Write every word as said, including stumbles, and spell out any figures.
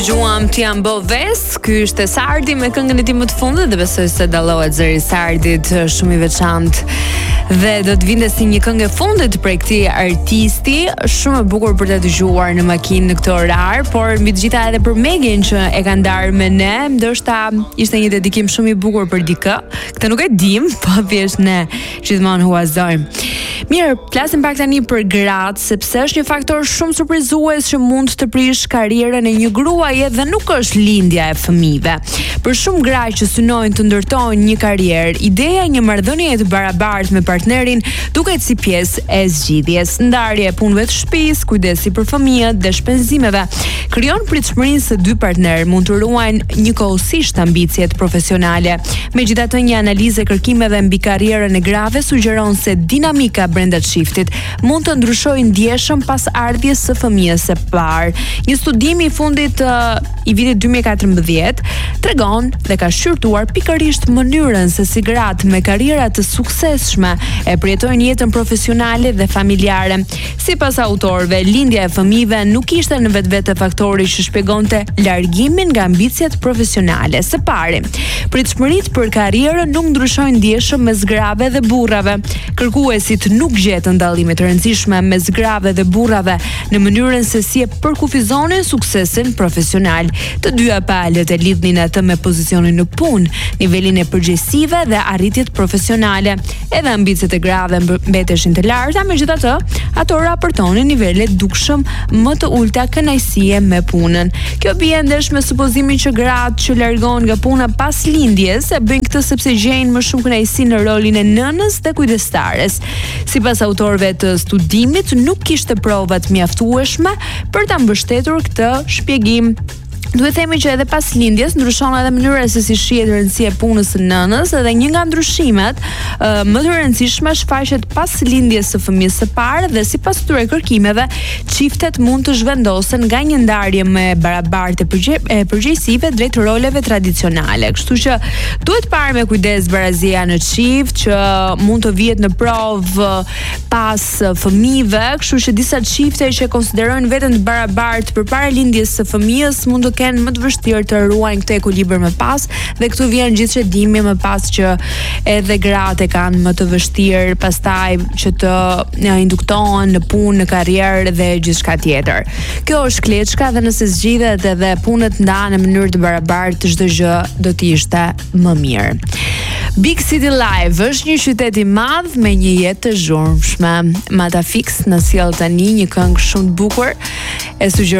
Gjuam të jam bo ves, ky është Sardi me këngën e tij më të fundit dhe besoj se dallohet zëri i Sardit shumë i veçantë dhe do të vinte si një këngë e fundit për këtij artisti, shumë e bukur për të dëgjuar në makinë në këtë orar, por mbi të gjitha edhe për Megin që e ka ndarë me ne, ndoshta ishte një dedikim shumë i bukur për dikë. Këtë nuk e dim, po thjesht ne gjithmonë huazojmë. Mirë, flasim pak tani për gratë, sepse është një faktor shumë surprizues që mund të prish karrierën e një gruaje dhe nuk është lindja e fëmijëve. Për shumë gra që synojnë të ndërtojnë një karrierë, ideja e një marrëdhënie të barabartë me partnerin duket si pjesë e zgjidhjes. Ndarje e punëve të shtëpisë, kujdesi për fëmijët dhe shpenzimeve krijon pritshmërinë se dy partnerë mund të ruajnë njëkohësisht ambicjet profesionale. Megjithatë, një analizë e kërkimeve mbi karrierën e grave sugjeron se dinamika brenda çiftit mund të ndryshojë ndjeshëm pas ardhjes së fëmijës së parë. Një studim i fundit uh, i vitit dy mijë e katërmbëdhjetë tregon dhe ka shqyrtuar pikërisht mënyrën se si gratë me karriera të suksesshme e përjetojnë jetën profesionale dhe familjare. Sipas autorëve, lindja e fëmijëve nuk ishte në vetvete faktori që shpjegonte largimin nga ambicjet profesionale. Së pari, pritshmëritë për karrierën nuk ndryshojnë ndjeshëm mes grave dhe burrave. Kërkuesit nuk gjetën dallime të rëndësishme mes grave dhe burrave në mënyrën se si e përkufizonin suksesin profesional. Të dyja palët e lidhnin atë me pozicionin në punë, nivelin e përgjegjësive dhe arritjet profesionale. Edhe ambicet e grave mbeteshin të larta, megjithatë, ato raportonin nivele dukshëm më të ulta kënaqësie me punën. Kjo bie ndesh me supozimin që gratë që largohen nga puna pas lindjes e bëjnë këtë sepse gjejnë më shumë kënaqësi në rolin e nënës dhe kujdestares. Sipas autorëve të studimit, nuk kishte prova të mjaftueshme për ta mbështetur këtë shpjegim. Duhet themi që edhe pas lindjes ndryshon edhe mënyra se si shihet rëndësia e punës së nënës dhe një nga ndryshimet uh, më të rëndësishme shfaqet pas lindjes së fëmijës së parë dhe sipas këtyre kërkimeve, çiftet mund të zhvendosen nga një ndarje më e barabartë e përgjegjësive drejt roleve tradicionale. Kështu që duhet parë me kujdes barazia në çift që mund të vihet në provë pas fëmijëve, kështu që disa çifte që konsiderojnë veten të barabartë përpara lindjes së fëmijës mund të kenë më të vështirë të ruajnë këtë ekuilibër më pas dhe këtu vjen gjithë çdimi më pas që edhe gratë kanë më të vështirë pastaj që të induktohen në punë, në karrierë dhe gjithçka tjetër. Kjo është kleçka dhe nëse zgjidhet edhe punët ndahen në mënyrë të barabartë, çdo gjë do të ishte më mirë. Big City Live është një qytet i madh me një jetë të zhurmshme. Matafix na sjell tani një këngë shumë të bukur, e sugjeroj